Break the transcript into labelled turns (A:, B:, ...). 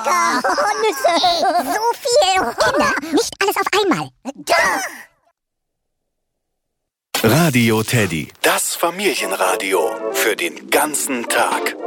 A: lecker. Nüsse. So viel. Kinder, nicht alles auf einmal.
B: Radio Teddy, das Familienradio für den ganzen Tag.